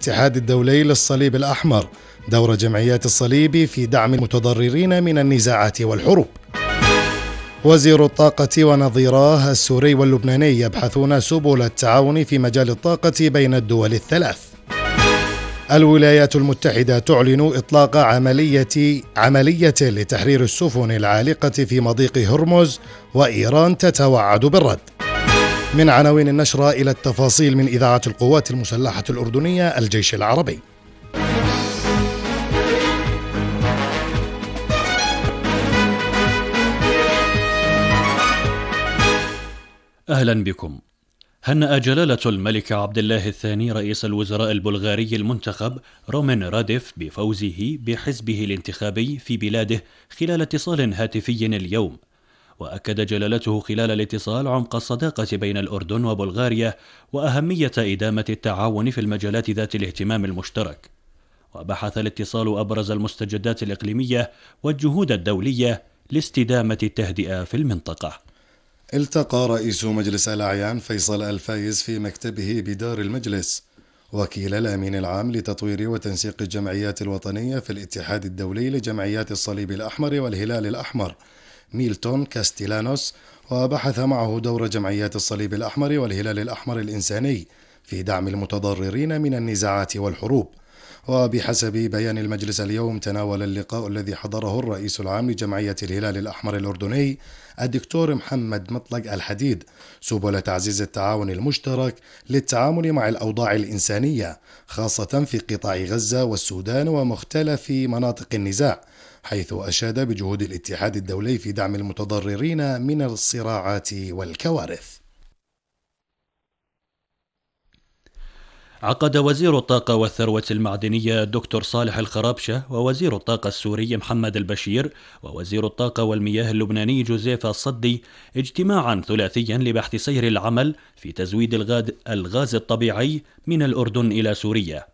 الاتحاد الدولي للصليب الأحمر دور جمعيات الصليب في دعم المتضررين من النزاعات والحروب. وزير الطاقة ونظيراه السوري واللبناني يبحثون سبل التعاون في مجال الطاقة بين الدول الثلاث. الولايات المتحدة تعلن إطلاق عملية لتحرير السفن العالقة في مضيق هرمز، وإيران تتوعد بالرد. من عناوين النشرة إلى التفاصيل من إذاعة القوات المسلحة الأردنية الجيش العربي. أهلا بكم. هنأ جلالة الملك عبد الله الثاني رئيس الوزراء البلغاري المنتخب رومن راديف بفوزه بحزبه الانتخابي في بلاده خلال اتصال هاتفي اليوم. وأكد جلالته خلال الاتصال عمق الصداقة بين الأردن وبلغاريا وأهمية إدامة التعاون في المجالات ذات الاهتمام المشترك. وبحث الاتصال أبرز المستجدات الإقليمية والجهود الدولية لاستدامة التهدئة في المنطقة. التقى رئيس مجلس الأعيان فيصل الفايز في مكتبه بدار المجلس وكيل الأمين العام لتطوير وتنسيق الجمعيات الوطنية في الاتحاد الدولي لجمعيات الصليب الأحمر والهلال الأحمر ميلتون كاستيلانوس، وبحث معه دور جمعيات الصليب الأحمر والهلال الأحمر الإنساني في دعم المتضررين من النزاعات والحروب. وبحسب بيان المجلس اليوم، تناول اللقاء الذي حضره الرئيس العام لجمعية الهلال الأحمر الأردني الدكتور محمد مطلق الحديد سبل تعزيز التعاون المشترك للتعامل مع الأوضاع الإنسانية، خاصة في قطاع غزة والسودان ومختلف مناطق النزاع، حيث أشاد بجهود الاتحاد الدولي في دعم المتضررين من الصراعات والكوارث. عقد وزير الطاقة والثروة المعدنية الدكتور صالح الخرابشة ووزير الطاقة السوري محمد البشير ووزير الطاقة والمياه اللبناني جوزيف الصدي اجتماعا ثلاثيا لبحث سير العمل في تزويد الغاز الطبيعي من الأردن إلى سوريا.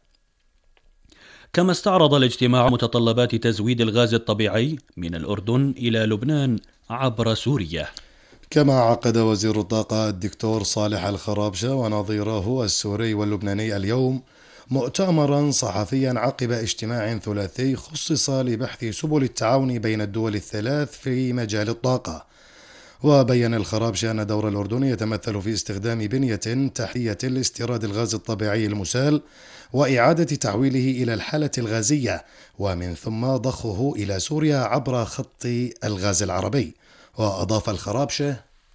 كما استعرض الاجتماع متطلبات تزويد الغاز الطبيعي من الأردن إلى لبنان عبر سوريا. كما عقد وزير الطاقة الدكتور صالح الخرابشة ونظيره السوري واللبناني اليوم مؤتمرا صحفيا عقب اجتماع ثلاثي خصص لبحث سبل التعاون بين الدول الثلاث في مجال الطاقة. وبين الخرابشة أن دور الأردن يتمثل في استخدام بنية تحتية لاستيراد الغاز الطبيعي المسال وإعادة تحويله إلى الحالة الغازية، ومن ثم ضخه إلى سوريا عبر خط الغاز العربي. وأضاف الخرابشة: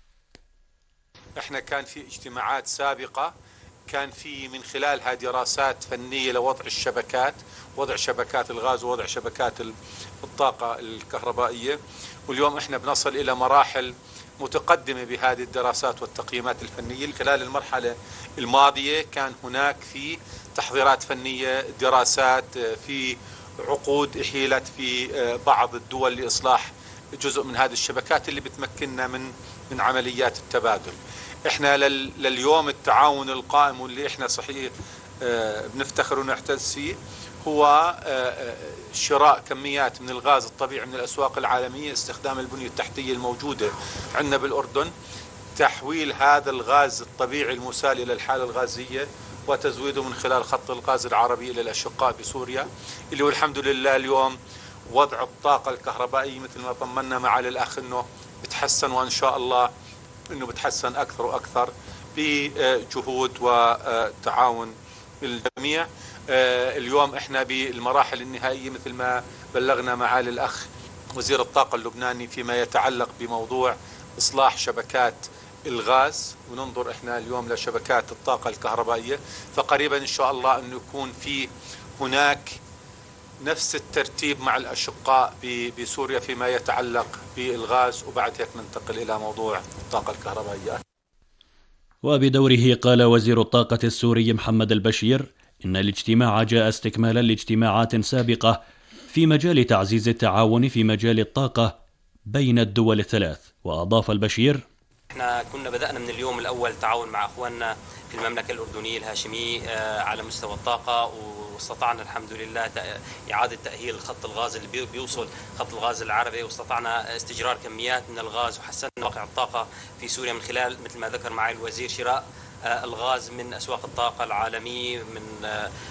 احنا كان في اجتماعات سابقة كان في من خلالها دراسات فنية لوضع الشبكات، وضع شبكات الغاز ووضع شبكات الطاقة الكهربائية، واليوم احنا بنصل إلى مراحل متقدمة بهذه الدراسات والتقييمات الفنية. خلال المرحلة الماضية كان هناك في تحضيرات فنية، دراسات، في عقود احيلت في بعض الدول لإصلاح جزء من هذه الشبكات اللي بتمكننا من عمليات التبادل. احنا لليوم التعاون القائم واللي احنا صحيح بنفتخر ونعتز فيه هو شراء كميات من الغاز الطبيعي من الأسواق العالمية، استخدام البنية التحتية الموجودة عندنا بالأردن، تحويل هذا الغاز الطبيعي المسال إلى الحالة الغازية وتزويده من خلال خط الغاز العربي إلى الأشقاء بسوريا، اللي هو الحمد لله اليوم وضع الطاقة الكهربائية مثل ما طمنا معالي الأخ أنه بتحسن، وإن شاء الله أنه بتحسن أكثر وأكثر بجهود وتعاون الجميع. اليوم احنا بالمراحل النهائية مثل ما بلغنا معالي الأخ وزير الطاقة اللبناني فيما يتعلق بموضوع إصلاح شبكات الغاز، وننظر احنا اليوم لشبكات الطاقة الكهربائية، فقريبا إن شاء الله أنه يكون في هناك نفس الترتيب مع الأشقاء بسوريا فيما يتعلق بالغاز، وبعد هيك ننتقل إلى موضوع الطاقة الكهربائية. وبدوره قال وزير الطاقة السوري محمد البشير إن الاجتماع جاء استكمالا لاجتماعات سابقة في مجال تعزيز التعاون في مجال الطاقة بين الدول الثلاث. وأضاف البشير: احنا كنا بدأنا من اليوم الأول تعاون مع أخواننا في المملكة الأردنية الهاشمية على مستوى الطاقة، واستطعنا الحمد لله إعادة تأهيل خط الغاز اللي بيوصل خط الغاز العربي، واستطعنا استجرار كميات من الغاز، وحسننا واقع الطاقة في سوريا من خلال مثل ما ذكر معي الوزير شراء الغاز من أسواق الطاقة العالمية من